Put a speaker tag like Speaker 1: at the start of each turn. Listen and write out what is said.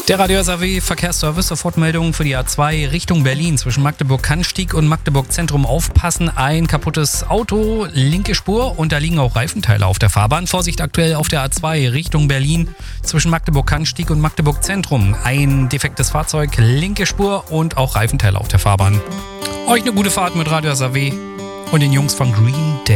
Speaker 1: Der Radio SAW Verkehrsservice, Sofortmeldung für die A2 Richtung Berlin zwischen Magdeburg-Cannstatt und Magdeburg-Zentrum. Aufpassen, ein kaputtes Auto, linke Spur und da liegen auch Reifenteile auf der Fahrbahn. Vorsicht aktuell auf der A2 Richtung Berlin zwischen Magdeburg-Cannstatt und Magdeburg-Zentrum. Ein defektes Fahrzeug, linke Spur und auch Reifenteile auf der Fahrbahn. Euch eine gute Fahrt mit Radio SAW und den Jungs von Green Day.